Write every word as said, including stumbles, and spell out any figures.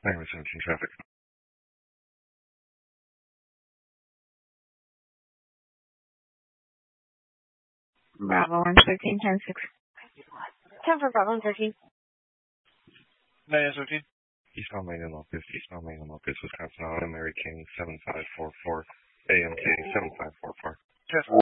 Highway seventeen traffic. Bravo one thirteen ten six. ten for Bravo one thirteen. nine thirteen. Eastbound Main and Lopez, Eastbound Main and Lopez, Wisconsin, Auto, Mary King, seven five four four, A M K, seven five four four. Yes.